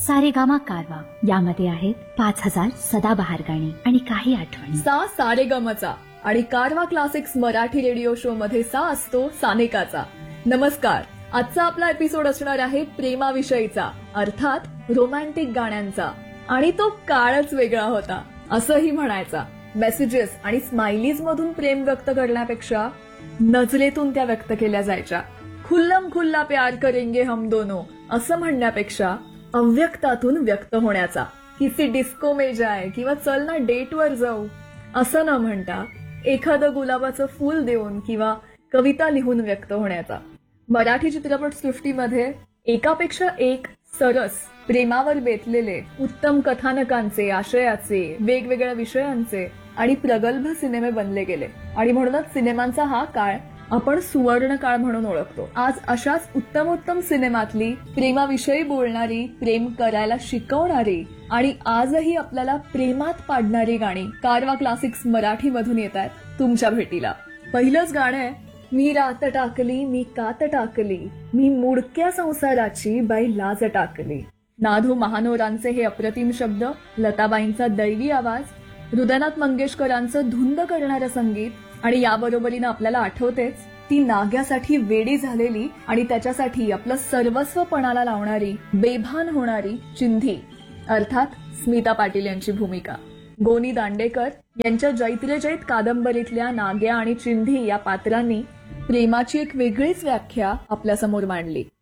सारेगामा कारवा यामध्ये आहेत 5000 सदाबहार गाणी आणि काही आठवणी. सा सारेगमचा आणि कारवा क्लासिक्स मराठी रेडिओ शो मध्ये सा असतो सानेकाचा. नमस्कार. आजचा आपला एपिसोड असणार आहे प्रेमाविषयीचा, अर्थात रोमॅन्टिक गाण्यांचा. आणि तो काळच वेगळा होता असंही म्हणायचा. मेसेजेस आणि स्माइलीज मधून प्रेम व्यक्त करण्यापेक्षा नजरेतून त्या व्यक्त केल्या जायच्या. खुल्लम खुल्ला प्यार करेंगे हम दोनों असं म्हणण्यापेक्षा अव्यक्तातून व्यक्त होण्याचा. किसी डिस्को में जाय किंवा चल ना डेटवर जाऊ असं न म्हणता एखादं गुलाबाचं फूल देऊन किंवा कविता लिहून व्यक्त होण्याचा. मराठी चित्रपट सृष्टीमध्ये एकापेक्षा एक सरस प्रेमावर बेतलेले उत्तम कथानकांचे, आशयाचे, वेगवेगळ्या विषयांचे आणि प्रगल्भ सिनेमे बनले गेले. आणि म्हणूनच सिनेमांचा हा काळ आपण सुवर्ण काळ म्हणून ओळखतो. आज अशाच उत्तमोत्तम सिनेमातली प्रेमाविषयी बोलणारी, प्रेम करायला शिकवणारी आणि आजही आपल्याला प्रेमात पाडणारी गाणी कारवा क्लासिक्स मराठी मधून येत आहेत तुमच्या भेटीला. पहिलंच गाणं आहे मी रात टाकली, मी कात टाकली, मी मुडक्या संसाराची बाई लाज टाकली. नाधू महानोरांचे हे अप्रतिम शब्द, लताबाईंचा दैवी आवाज, हृदयनाथ मंगेशकरांचं धुंद करणारं संगीत आणि याबरोबरीनं आपल्याला आठवतेच ती नाग्यासाठी वेडी झालेली आणि त्याच्यासाठी आपलं सर्वस्व पणाला लावणारी, बेभान होणारी चिंधी, अर्थात स्मिता पाटील यांची भूमिका. गोनी दांडेकर यांच्या जैत्रे जैत कादंबरीतल्या नाग्या आणि चिंधी या पात्रांनी प्रेमाची एक वेगळीच व्याख्या आपल्यासमोर मांडली.